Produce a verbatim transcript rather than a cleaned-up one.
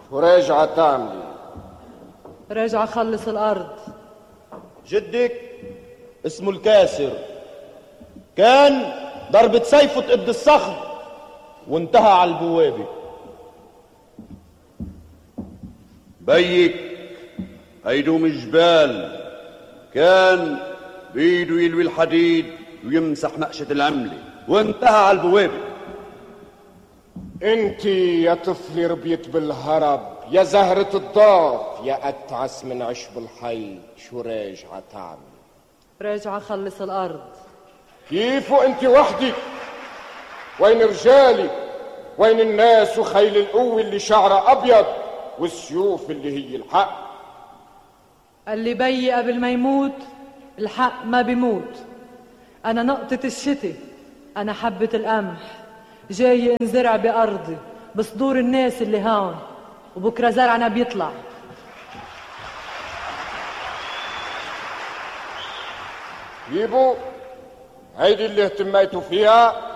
شو راجعة تعملي؟ راجعة خلص الأرض. جدك اسمه الكاسر، كان ضربة سيفه تقد الصخر وانتهى على البوابة. بيك هيدوم الجبال، كان بيده يلوي الحديد ويمسح نقشة العملة وانتهى على البوابة. انت يا طفلي ربيت بالهرب، يا زهرة الضاف، يا أتعس من عشب الحي، شو راجعة تعمل؟ راجعة خلص الأرض. كيف وانت وحدك؟ وين رجالي؟ وين الناس وخيل القوة اللي شعرها أبيض والسيوف اللي هي الحق؟ اللي بي قبل ما يموت الحق ما بيموت. أنا نقطة الشتي، أنا حبة القمح، جاي انزرع بأرضي بصدور الناس اللي هون، وبكرة زرعنا بيطلع. جيبوا هيدي اللي اهتميتوا فيها،